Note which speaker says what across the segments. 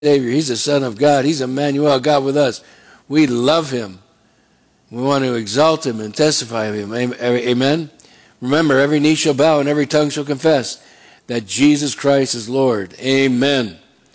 Speaker 1: Savior. He's the Son of God. He's Emmanuel, God with us. We love him. We want to exalt him and testify of him. Amen? Remember, every knee shall bow and every tongue shall confess that Jesus Christ is Lord. Amen.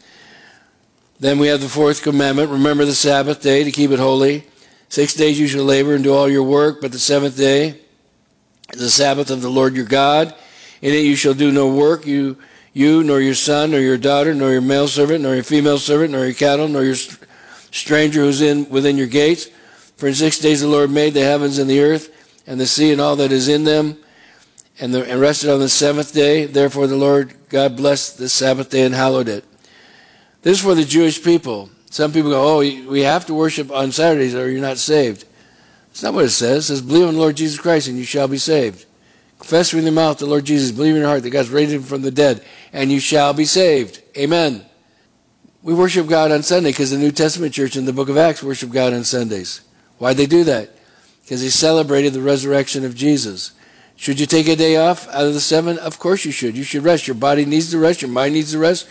Speaker 1: Then we have the fourth commandment. Remember the Sabbath day to keep it holy. 6 days you shall labor and do all your work, but the seventh day is the Sabbath of the Lord your God. In it you shall do no work, you nor your son, nor your daughter, nor your male servant, nor your female servant, nor your cattle, nor your stranger who's within your gates. For in 6 days the Lord made the heavens and the earth, and the sea and all that is in them, and rested on the seventh day. Therefore the Lord God blessed the Sabbath day and hallowed it. This is for the Jewish people. Some people go, oh, we have to worship on Saturdays or you're not saved. That's not what it says. It says, believe in the Lord Jesus Christ and you shall be saved. Confess with your mouth the Lord Jesus. Believe in your heart that God's raised him from the dead and you shall be saved. Amen. We worship God on Sunday because the New Testament church in the book of Acts worship God on Sundays. Why'd they do that? Because they celebrated the resurrection of Jesus. Should you take a day off out of the 7? Of course you should. You should rest. Your body needs to rest. Your mind needs to rest.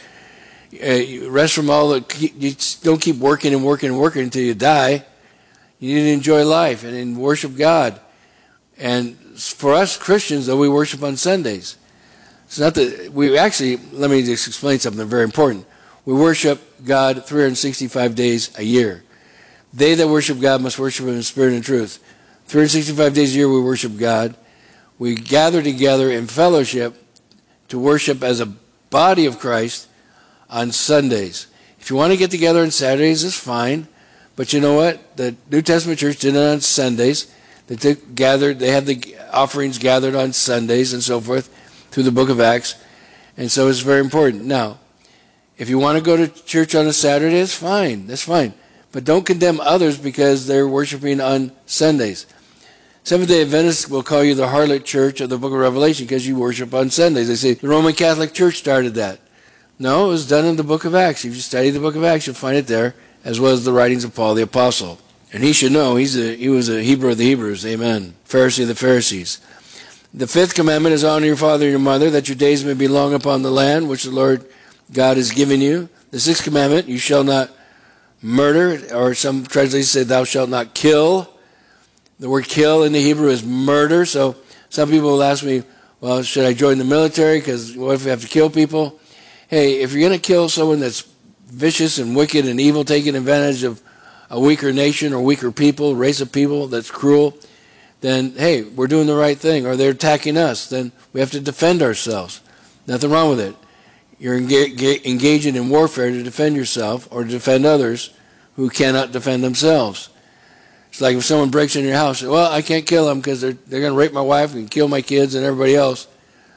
Speaker 1: Rest from all the... You don't keep working and working and working until you die. You need to enjoy life and worship God. And for us Christians, though, we worship on Sundays. It's not that... We actually... Let me just explain something very important. We worship God 365 days a year. They that worship God must worship him in spirit and truth. 365 days a year we worship God. We gather together in fellowship to worship as a body of Christ on Sundays. If you want to get together on Saturdays, it's fine. But you know what? The New Testament church did it on Sundays. They had the offerings gathered on Sundays and so forth through the book of Acts. And so it's very important. Now, if you want to go to church on a Saturday, it's fine. That's fine. But don't condemn others because they're worshiping on Sundays. Seventh-day Adventists will call you the harlot church of the book of Revelation because you worship on Sundays. They say the Roman Catholic Church started that. No, it was done in the book of Acts. If you study the book of Acts, you'll find it there, as well as the writings of Paul the Apostle. And he should know, he was a Hebrew of the Hebrews, amen, Pharisee of the Pharisees. The fifth commandment is honor your father and your mother, that your days may be long upon the land which the Lord God has given you. The sixth commandment, you shall not murder, or some translations say thou shalt not kill. The word kill in the Hebrew is murder. So some people will ask me, well, should I join the military? Because what if we have to kill people? Hey, if you're going to kill someone that's vicious and wicked and evil, taking advantage of a weaker nation or weaker people, race of people that's cruel, then, hey, we're doing the right thing. Or they're attacking us, then we have to defend ourselves. Nothing wrong with it. You're engaging in warfare to defend yourself or to defend others who cannot defend themselves. It's like if someone breaks into your house, well, I can't kill them because they're going to rape my wife and kill my kids and everybody else.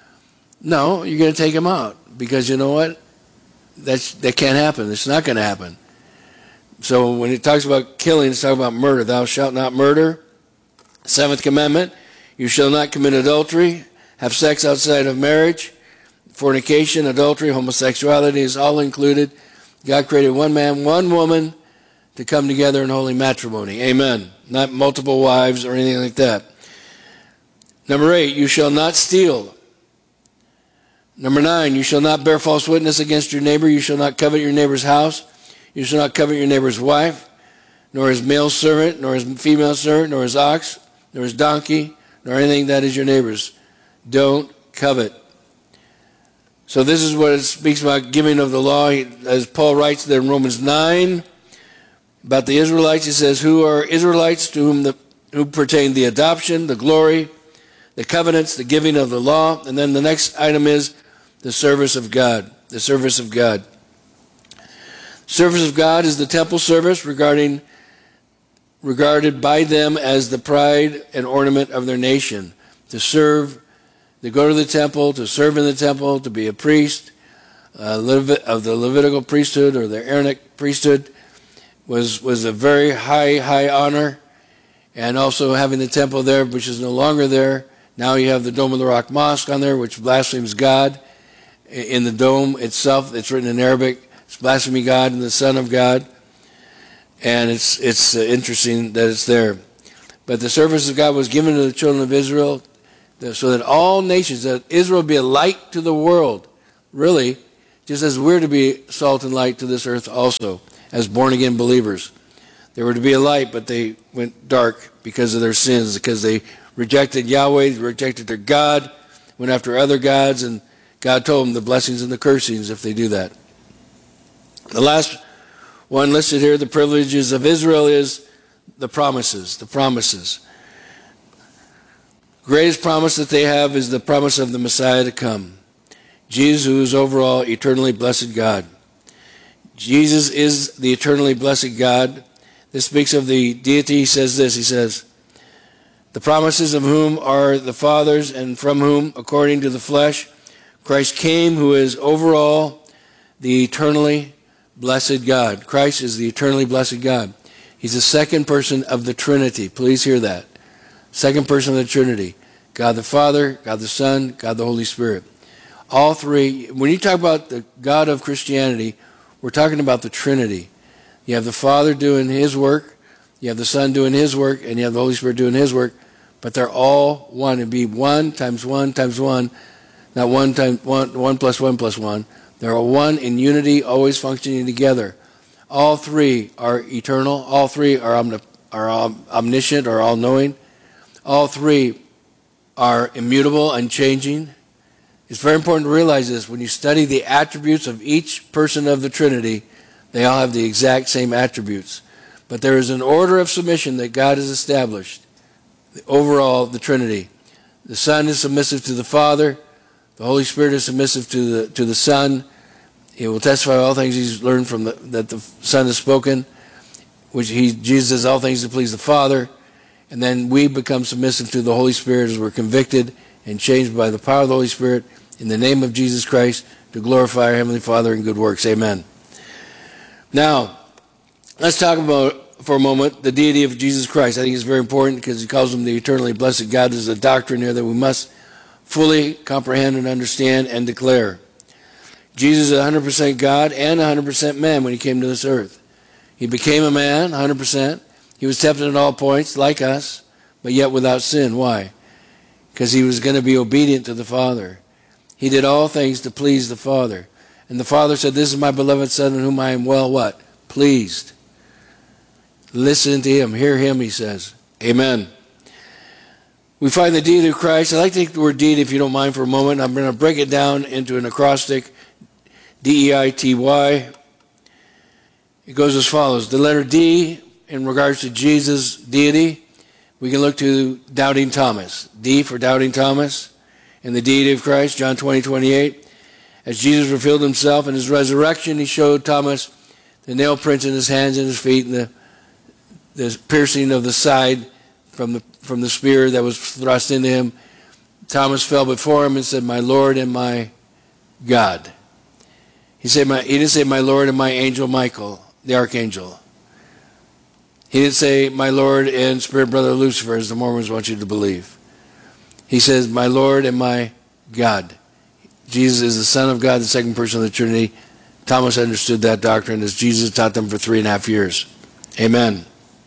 Speaker 1: No, you're going to take them out because you know what? That can't happen. It's not going to happen. So when it talks about killing, it's talking about murder. Thou shalt not murder. Seventh commandment, you shall not commit adultery, have sex outside of marriage. Fornication, adultery, homosexuality is all included. God created one man, one woman to come together in holy matrimony. Amen. Not multiple wives or anything like that. Number 8, you shall not steal. Number 9, you shall not bear false witness against your neighbor. You shall not covet your neighbor's house. You shall not covet your neighbor's wife, nor his male servant, nor his female servant, nor his ox, nor his donkey, nor anything that is your neighbor's. Don't covet. So this is what it speaks about giving of the law. As Paul writes there in Romans 9 about the Israelites, he says, who are Israelites to who pertain the adoption, the glory, the covenants, the giving of the law. And then the next item is the service of God. The service of God. Service of God is the temple service regarded by them as the pride and ornament of their nation. To serve, to go to the temple, to serve in the temple, to be a priest of the Levitical priesthood or the Aaronic priesthood was a very high honor. And also having the temple there, which is no longer there. Now you have the Dome of the Rock Mosque on there, which blasphemes God. In the dome itself, it's written in Arabic, it's blaspheming God and the Son of God. And it's interesting that it's there. But the service of God was given to the children of Israel so that all nations, that Israel be a light to the world, really, just as we're to be salt and light to this earth also, as born-again believers. They were to be a light, but they went dark because of their sins, because they rejected Yahweh, rejected their God, went after other gods, and God told them the blessings and the cursings if they do that. The last one listed here, the privileges of Israel, is the promises. The promises. Greatest promise that they have is the promise of the Messiah to come. Jesus, who is overall eternally blessed God. Jesus is the eternally blessed God. This speaks of the deity. He says this, he says, the promises of whom are the fathers, and from whom, according to the flesh, Christ came, who is overall the eternally blessed God. Christ is the eternally blessed God. He's the second person of the Trinity. Please hear that. Second person of the Trinity. God the Father, God the Son, God the Holy Spirit. All three. When you talk about the God of Christianity, we're talking about the Trinity. You have the Father doing His work, you have the Son doing His work, and you have the Holy Spirit doing His work, but they're all one. It'd be 1 times 1 times 1, not 1 times 1 plus 1 plus 1. They're all one in unity, always functioning together. All three are eternal. All three are omniscient or all-knowing. All three are immutable, unchanging. It's very important to realize this. When you study the attributes of each person of the Trinity, they all have the exact same attributes. But there is an order of submission that God has established. Overall, the Trinity. The Son is submissive to the Father. The Holy Spirit is submissive to the Son. He will testify all things He's learned from that the Son has spoken, which Jesus does all things to please the Father. And then we become submissive to the Holy Spirit as we're convicted and changed by the power of the Holy Spirit in the name of Jesus Christ to glorify our Heavenly Father in good works. Amen. Now, let's talk about, for a moment, the deity of Jesus Christ. I think it's very important because He calls Him the eternally blessed God. There's a doctrine here that we must fully comprehend and understand and declare. Jesus is 100% God and 100% man when He came to this earth. He became a man, 100%. He was tempted at all points, like us, but yet without sin. Why? Because He was going to be obedient to the Father. He did all things to please the Father. And the Father said, this is my beloved Son in whom I am well, what? Pleased. Listen to Him. Hear Him, He says. Amen. We find the deity of Christ. I'd like to take the word deity, if you don't mind, for a moment. I'm going to break it down into an acrostic. D-E-I-T-Y. It goes as follows. The letter D, in regards to Jesus' deity, we can look to doubting Thomas. D for doubting Thomas. And the deity of Christ, John 20:28. As Jesus revealed Himself in His resurrection, He showed Thomas the nail prints in His hands and His feet and the piercing of the side from the spear that was thrust into Him. Thomas fell before Him and said, my Lord and my God. He didn't say, my Lord and my angel Michael, the archangel. He didn't say, my Lord and spirit brother Lucifer, as the Mormons want you to believe. He says, my Lord and my God. Jesus is the Son of God, the second person of the Trinity. Thomas understood that doctrine as Jesus taught them for 3.5 years. Amen.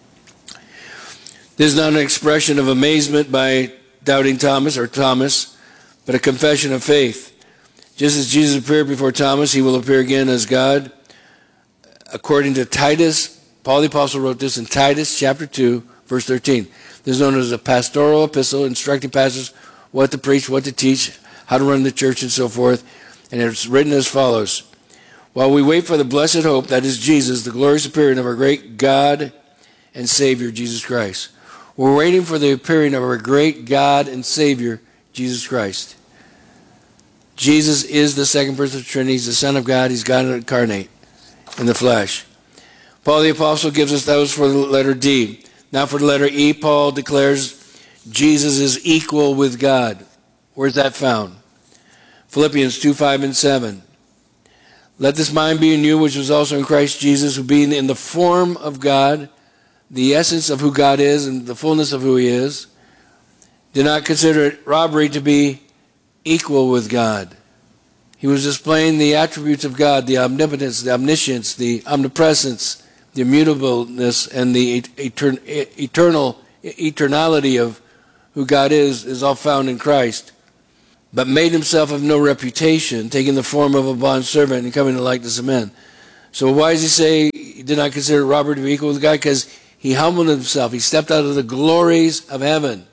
Speaker 1: This is not an expression of amazement by doubting Thomas, but a confession of faith. Just as Jesus appeared before Thomas, He will appear again as God. According to Titus, Paul the Apostle wrote this in Titus chapter 2, verse 13. This is known as a pastoral epistle, instructing pastors what to preach, what to teach, how to run the church, and so forth. And it's written as follows. While we wait for the blessed hope, that is Jesus, the glorious appearing of our great God and Savior, Jesus Christ. We're waiting for the appearing of our great God and Savior, Jesus Christ. Jesus is the second person of the Trinity. He's the Son of God. He's God incarnate in the flesh. Paul the Apostle gives us those for the letter D. Now for the letter E, Paul declares Jesus is equal with God. Where's that found? Philippians 2:5 and 7. Let this mind be in you, which was also in Christ Jesus, who being in the form of God, the essence of who God is and the fullness of who He is, did not consider it robbery to be equal with God. He was displaying the attributes of God, the omnipotence, the omniscience, the omnipresence, the immutableness, and the eternality of who God is all found in Christ. but made himself of no reputation, taking the form of a bondservant and coming in the likeness of men. So why does he say he did not consider robbery to be equal with God? Because he humbled himself. He stepped out of the glories of heaven.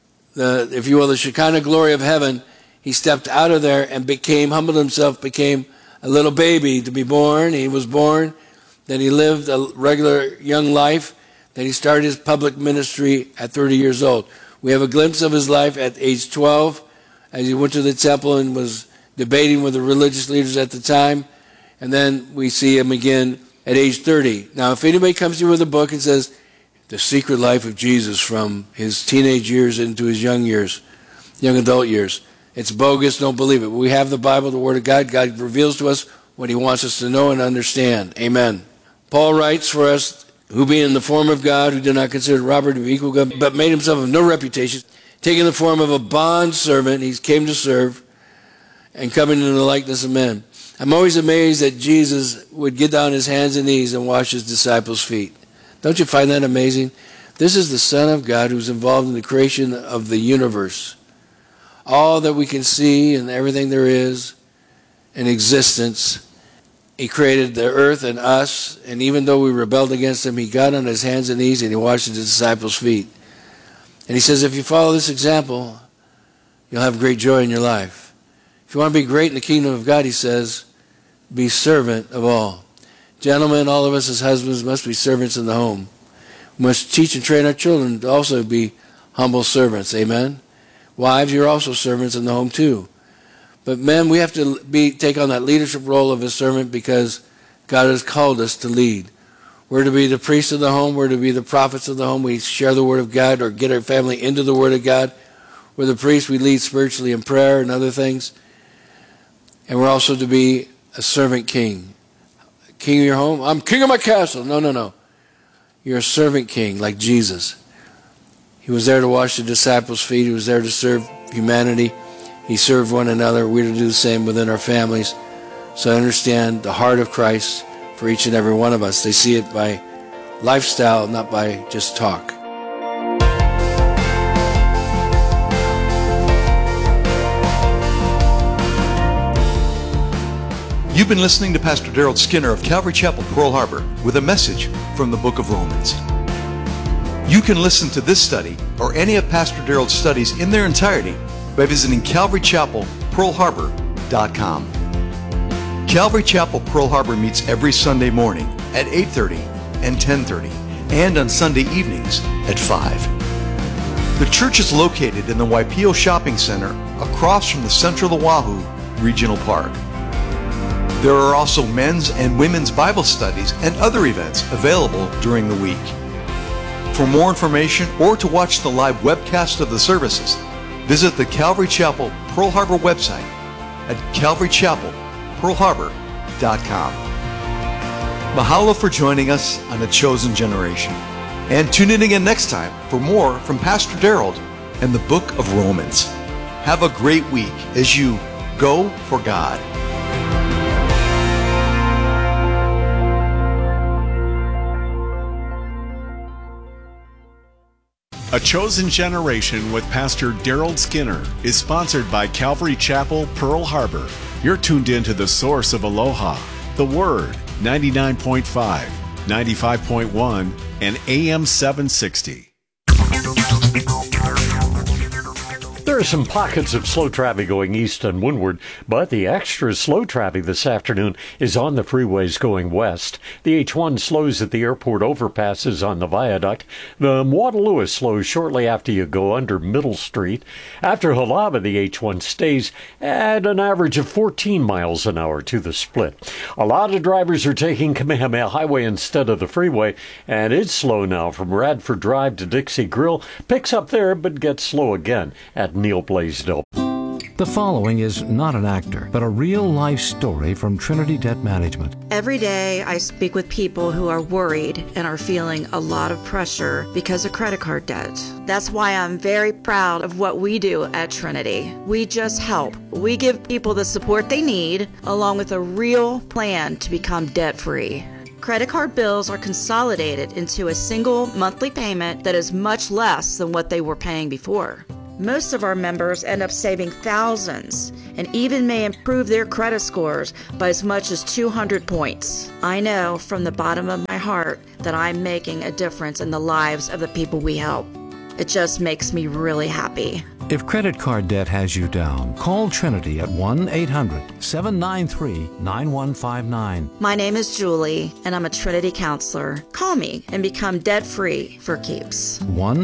Speaker 1: If you will, the Shekinah glory of heaven. He stepped out of there and humbled himself, became a little baby to be born. He was born. Then he lived a regular young life. Then he started his public ministry at 30 years old. We have a glimpse of his life at age 12 as he went to the temple and was debating with the religious leaders at the time. And then we see him again at age 30. Now, if anybody comes to you with a book and says, The Secret Life of Jesus from his teenage years into his young adult years, it's bogus, don't believe it. We have the Bible, the Word of God. God reveals to us what he wants us to know and understand. Amen. Paul writes for us, who being in the form of God, who did not consider robbery to be equal with God, but made himself of no reputation, taking the form of a bondservant, he came to serve, and coming in the likeness of men. I'm always amazed that Jesus would get down his hands and knees and wash his disciples' feet. Don't you find that amazing? This is the Son of God who's involved in the creation of the universe. All that we can see and everything there is in existence. He created the earth and us, and even though we rebelled against him, he got on his hands and knees and he washed his disciples' feet. And he says, if you follow this example, you'll have great joy in your life. If you want to be great in the kingdom of God, he says, be servant of all. Gentlemen, all of us as husbands must be servants in the home. We must teach and train our children to also be humble servants. Amen? Wives, you're also servants in the home too. But men, we have to take on that leadership role of a servant because God has called us to lead. We're to be the priests of the home. We're to be the prophets of the home. We share the Word of God or get our family into the Word of God. We're the priests. We lead spiritually in prayer and other things. And we're also to be a servant king. King of your home? I'm king of my castle. No. You're a servant king like Jesus. He was there to wash the disciples' feet. He was there to serve humanity. He served one another. We're to do the same within our families. So I understand the heart of Christ for each and every one of us. They see it by lifestyle, not by just talk.
Speaker 2: You've been listening to Pastor Daryl Skinner of Calvary Chapel, Pearl Harbor, with a message from the book of Romans. You can listen to this study or any of Pastor Daryl's studies in their entirety by visiting CalvaryChapelPearlHarbor.com. Calvary Chapel Pearl Harbor meets every Sunday morning at 8:30 and 10:30 and on Sunday evenings at 5. The church is located in the Waipio Shopping Center across from the Central Oahu Regional Park. There are also men's and women's Bible studies and other events available during the week. For more information or to watch the live webcast of the services, visit the Calvary Chapel Pearl Harbor website at CalvaryChapelPearlHarbor.com. Mahalo for joining us on The Chosen Generation. And tune in again next time for more from Pastor Daryl and the book of Romans. Have a great week as you go for God.
Speaker 3: A Chosen Generation with Pastor Daryl Skinner is sponsored by Calvary Chapel, Pearl Harbor. You're tuned in to the source of Aloha, the Word, 99.5, 95.1, and AM 760.
Speaker 4: There are some pockets of slow traffic going east and windward, but the extra slow traffic this afternoon is on the freeways going west. The H1 slows at the airport overpasses on the viaduct. The Mwata slows shortly after you go under Middle Street. After Halava, the H1 stays at an average of 14 miles an hour to the split. A lot of drivers are taking Kamehameha Highway instead of the freeway, and it's slow now from Radford Drive to Dixie Grill. Picks up there, but gets slow again at Neil Blaisdell.
Speaker 5: The following is not an actor, but a real-life story from Trinity Debt Management.
Speaker 6: Every day I speak with people who are worried and are feeling a lot of pressure because of credit card debt. That's why I'm very proud of what we do at Trinity. We just help. We give people the support they need, along with a real plan to become debt-free. Credit card bills are consolidated into a single monthly payment that is much less than what they were paying before. Most of our members end up saving thousands and even may improve their credit scores by as much as 200 points. I know from the bottom of my heart that I'm making a difference in the lives of the people we help. It just makes me really happy.
Speaker 5: If credit card debt has you down, call Trinity at 1-800-793-9159.
Speaker 6: My name is Julie, and I'm a Trinity counselor. Call me and become debt-free for keeps.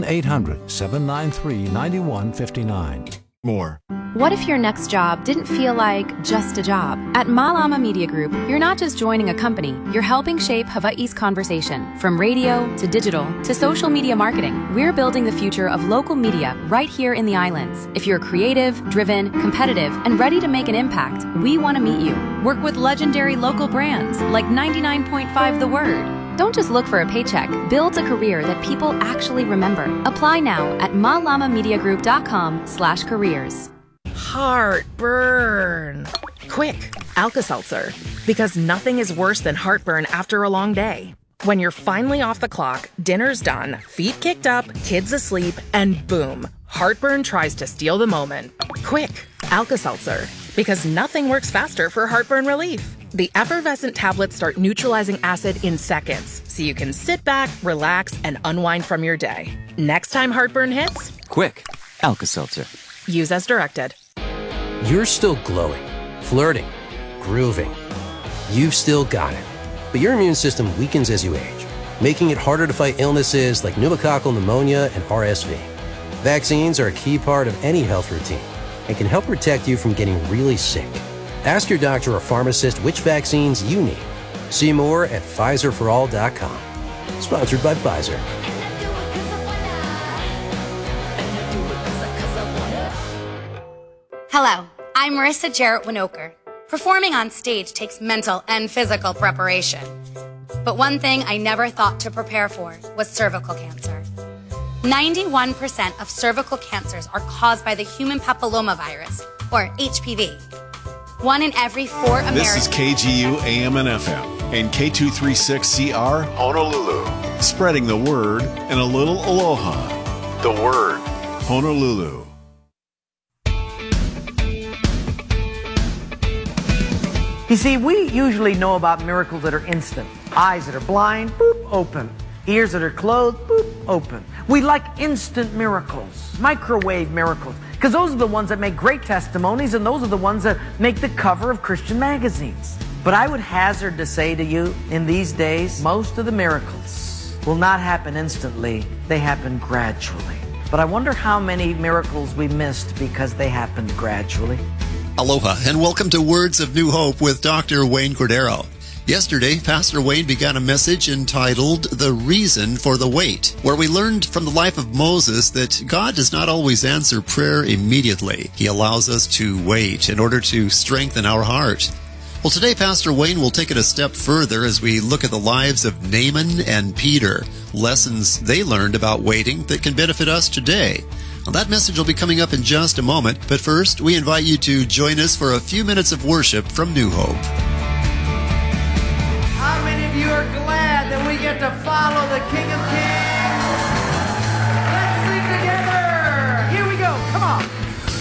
Speaker 5: 1-800-793-9159.
Speaker 2: More.
Speaker 7: What if your next job didn't feel like just a job? At Malama Media Group, you're not just joining a company, you're helping shape Hawaii's conversation. From radio to digital to social media marketing, we're building the future of local media right here in the islands. If you're creative, driven, competitive, and ready to make an impact, we want to meet you. Work with legendary local brands like 99.5 The Word. Don't just look for a paycheck. Build a career that people actually remember. Apply now at malamamediagroup.com/careers.
Speaker 8: Heartburn. Quick, Alka-Seltzer. Because nothing is worse than heartburn after a long day. When you're finally off the clock, dinner's done, feet kicked up, kids asleep, and boom, heartburn tries to steal the moment. Quick, Alka-Seltzer. Because nothing works faster for heartburn relief. The effervescent tablets start neutralizing acid in seconds, so you can sit back, relax, and unwind from your day. Next time heartburn hits,
Speaker 9: quick, Alka-Seltzer.
Speaker 8: Use as directed.
Speaker 9: You're still glowing, flirting, grooving. You've still got it. But your immune system weakens as you age, making it harder to fight illnesses like pneumococcal pneumonia and RSV. Vaccines are a key part of any health routine and can help protect you from getting really sick. Ask your doctor or pharmacist which vaccines you need. See more at PfizerForAll.com. Sponsored by Pfizer.
Speaker 10: Hello, I'm Marissa Jarrett Winokur. Performing on stage takes mental and physical preparation. But one thing I never thought to prepare for was cervical cancer. 91% of cervical cancers are caused by the human papillomavirus, or HPV. 1 in every 4 Americans...
Speaker 3: This is KGU AM and FM and K236CR Honolulu. Spreading the word and a little aloha. The word, Honolulu.
Speaker 11: You see, we usually know about miracles that are instant. Eyes that are blind, boop, open. Ears that are closed, boop, open. We like instant miracles, microwave miracles, because those are the ones that make great testimonies, and those are the ones that make the cover of Christian magazines. But I would hazard to say to you, in these days, most of the miracles will not happen instantly. They happen gradually. But I wonder how many miracles we missed because they happened gradually.
Speaker 12: Aloha, and welcome to Words of New Hope with Dr. Wayne Cordero. Yesterday, Pastor Wayne began a message entitled The Reason for the Wait, where we learned from the life of Moses that God does not always answer prayer immediately. He allows us to wait in order to strengthen our heart. Well, today, Pastor Wayne will take it a step further as we look at the lives of Naaman and Peter, lessons they learned about waiting that can benefit us today. Well, that message will be coming up in just a moment, but first, we invite you to join us for a few minutes of worship from New Hope.
Speaker 11: How many of you are glad that we get to follow the King of Kings?